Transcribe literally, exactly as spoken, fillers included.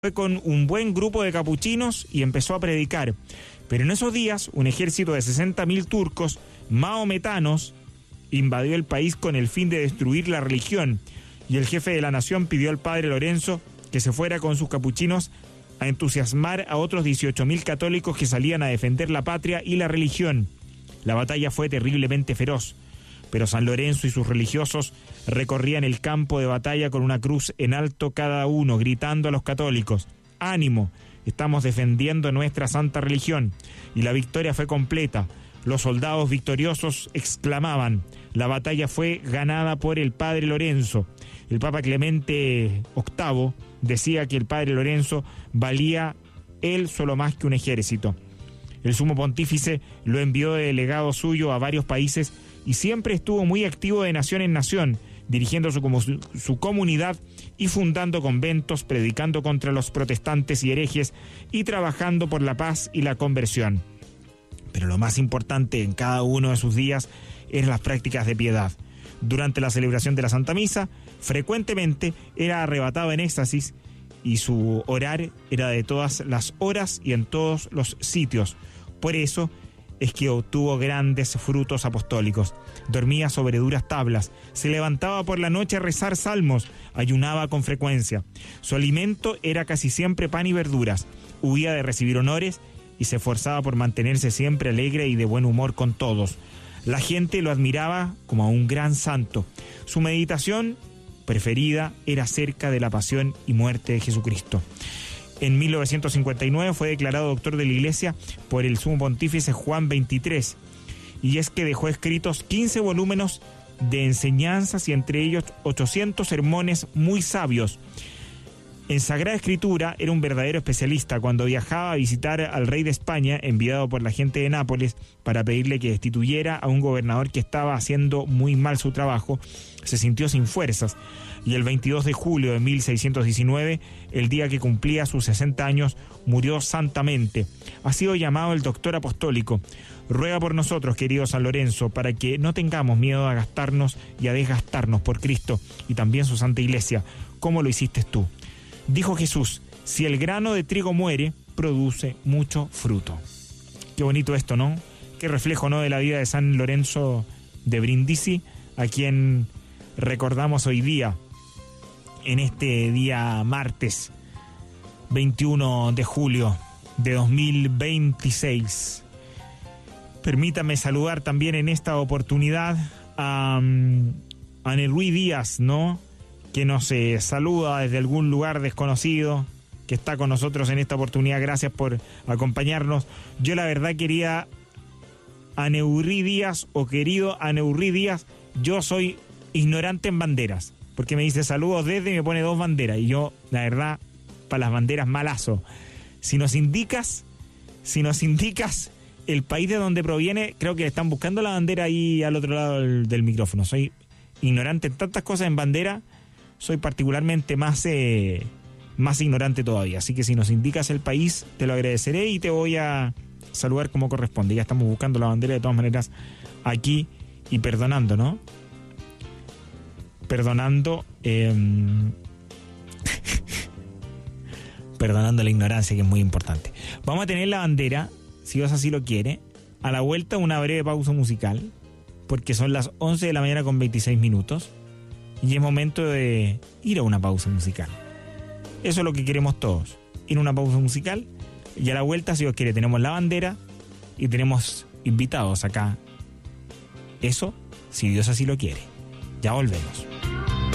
Fue con un buen grupo de capuchinos y empezó a predicar. Pero en esos días, un ejército de sesenta mil turcos mahometanos invadió el país con el fin de destruir la religión. Y el jefe de la nación pidió al padre Lorenzo que se fuera con sus capuchinos a entusiasmar a otros dieciocho mil católicos que salían a defender la patria y la religión. La batalla fue terriblemente feroz, pero San Lorenzo y sus religiosos recorrían el campo de batalla con una cruz en alto cada uno, gritando a los católicos: ¡ánimo! Estamos defendiendo nuestra santa religión. Y la victoria fue completa. Los soldados victoriosos exclamaban: la batalla fue ganada por el padre Lorenzo. El Papa Clemente octavo decía que el padre Lorenzo valía él solo más que un ejército. El sumo pontífice lo envió de delegado suyo a varios países y siempre estuvo muy activo de nación en nación, dirigiendo su, su, su comunidad y fundando conventos, predicando contra los protestantes y herejes y trabajando por la paz y la conversión. Pero lo más importante en cada uno de sus días eran las prácticas de piedad. Durante la celebración de la Santa Misa, frecuentemente era arrebatado en éxtasis y su orar era de todas las horas y en todos los sitios. Por eso es que obtuvo grandes frutos apostólicos. Dormía sobre duras tablas, se levantaba por la noche a rezar salmos, ayunaba con frecuencia. Su alimento era casi siempre pan y verduras, huía de recibir honores y se esforzaba por mantenerse siempre alegre y de buen humor con todos. La gente lo admiraba como a un gran santo. Su meditación preferida era acerca de la pasión y muerte de Jesucristo. En mil novecientos cincuenta y nueve fue declarado doctor de la Iglesia por el sumo pontífice Juan veintitrés, y es que dejó escritos quince volúmenes de enseñanzas y entre ellos ochocientos sermones muy sabios. En Sagrada Escritura era un verdadero especialista. Cuando viajaba a visitar al rey de España, enviado por la gente de Nápoles para pedirle que destituyera a un gobernador que estaba haciendo muy mal su trabajo, se sintió sin fuerzas. Y el veintidós de julio de mil seiscientos diecinueve, el día que cumplía sus sesenta años, murió santamente. Ha sido llamado el doctor apostólico. Ruega por nosotros, querido San Lorenzo, para que no tengamos miedo a gastarnos y a desgastarnos por Cristo y también su Santa Iglesia, como lo hiciste tú. Dijo Jesús: si el grano de trigo muere, produce mucho fruto. Qué bonito esto, ¿no? Qué reflejo, ¿no?, de la vida de San Lorenzo de Brindisi, a quien recordamos hoy día, en este día martes veintiuno de julio de dos mil veintiséis. Permítame saludar también en esta oportunidad a, a Neruí Díaz, ¿no?, que nos eh, saluda desde algún lugar desconocido, que está con nosotros en esta oportunidad. Gracias por acompañarnos. Yo la verdad quería a Neruí Díaz, o querido a Neruí Díaz, yo soy ignorante en banderas, porque me dice saludos desde y me pone dos banderas, y yo la verdad para las banderas malazo. Si nos indicas, si nos indicas el país de donde proviene, creo que están buscando la bandera ahí al otro lado del, del micrófono. Soy ignorante en tantas cosas en bandera, soy particularmente más, eh, más ignorante todavía. Así que si nos indicas el país, te lo agradeceré y te voy a saludar como corresponde. Ya estamos buscando la bandera de todas maneras aquí y perdonando, ¿no? Perdonando, eh, perdonando la ignorancia, que es muy importante. Vamos a tener la bandera, si Dios así lo quiere, a la vuelta una breve pausa musical, porque son las once de la mañana con veintiséis minutos. Y es momento de ir a una pausa musical. Eso es lo que queremos todos, ir a una pausa musical. Y a la vuelta, si Dios quiere, tenemos la bandera y tenemos invitados acá. Eso, si Dios así lo quiere. Ya volvemos.